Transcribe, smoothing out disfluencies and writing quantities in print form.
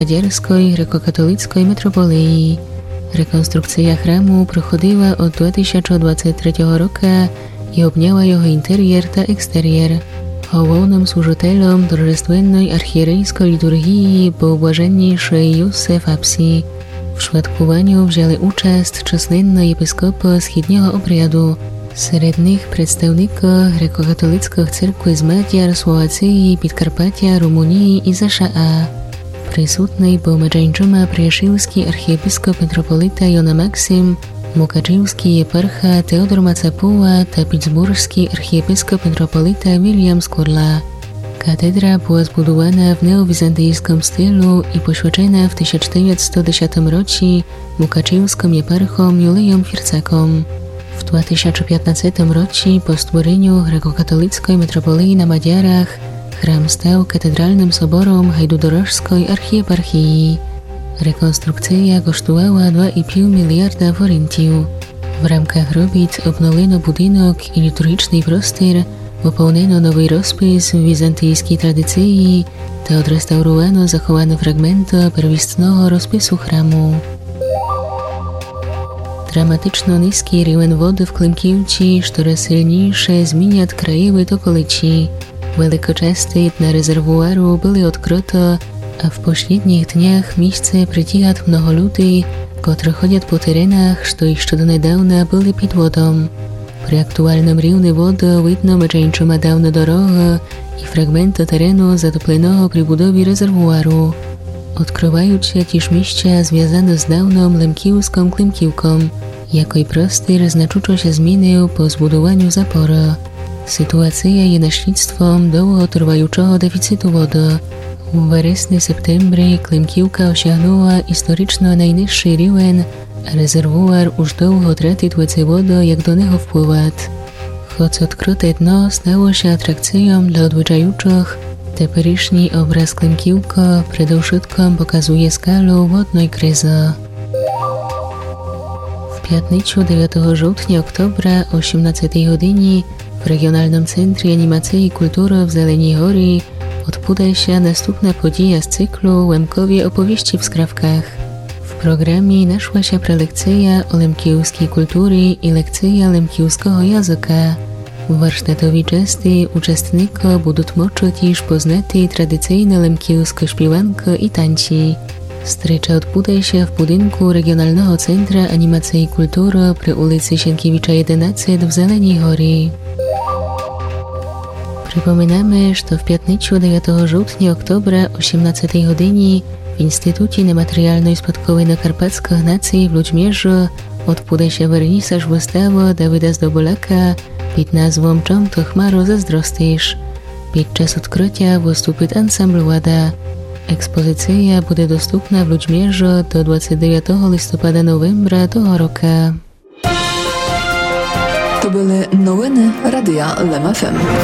Maďarської греко-католицької митрополії. Реконструкція храму проходила від 2023 року і обняла його інтер'єр та екстер'єр. Головним служителем торжественної архієрейської літургії був блаженніший Йосиф Апсі. В святкуванню взяли участь численні єпископи східного обряду. Серед них представники греко-католицької церкви з Мадяр, Словації, Підкарпаття, Румунії і США. Присутній був Меджайчума Приашівський архієпископ митрополита Йона Максим, Мукачівський єпарха Теодор Мацапула та Пітсбурзький архієпископ митрополита Вільям Скорла. Катедра була збудована в неовізантійському стилу і посвячена в 1910 році Мукачівським єпархом Юлієм Фірцаком. В 2015 році по створенню греко-католицької митрополії на Мадярах храм став катедральним собором Гайдудорожської архієпархії. Реконструкція коштувала 2,5 мільярда форинтів. В рамках робіт обновлено будинок і літургічний простір, виповнено новий розпис в візантійській традиції та відреставровано заховані фрагменти первісного розпису храму. Драматично низький рівень води в Климківці щораз сильніше змінять краєвид околиці. Великочасті дна резервуару були відкрито, а в останніх днях місце притягать много людей, котрі ходять по теренах, що ще донедавна були під водом. При актуальному рівні води видно Меджайчума давно дорогу і фрагменти терену, затопленого при будові резервуару. Відкриваються ті ж місця, зв'язані з давним Лемківським Климківком, який простір значуче się змінив по збудуванню запору. Ситуація є наслідством довготриваючого дефіциту води. У вересні-септембрі Климківка осягнула історично найнижчий рівень, а резервуар уж довго тратить воці воду, як до нього впливати. Хоч відкрите дно сталося атракцією для відвідувачів, теперішній образ Климківка предовшитком показує скалу водної кризи. В п'ятницю 9 жовтня-октября о 17 годині в регіональному центрі анімації і культури в Зеленій Горі odbyła się następna podія z cyklu Łemkowie opowieści w skrawkach. W programie naszła się prelekcja o lemkijskiej kultury i lekcja lemkijskiego języka. Warsztatowi części uczestnicy będą mogli poznać tradycyjne lemkijskie śpiewanki i tańce. Strycza odbywa się w budynku Regionalnego Centra Animacji i Kultury przy ulicy Sienkiewicza 11 w Zeleniej Горі. Przypominamy, że w piątniczu 9 żółtnia-oktobra o 18 godzinie w Instytucie Niematerialnej Spadkowej Karpatskich Nacji w Ludźmierzu odbywa się wernisaż wystawy Dawida Zdobolaka pod nazwą Czym to chmaru zazdrostisz. Podczas odkrycia wystąpi ansambl Łada. Ekspozycja będzie dostępna w Ludźmierzu do 29 listopada-novembra tego roku. To były nowiny Radia LEM FM.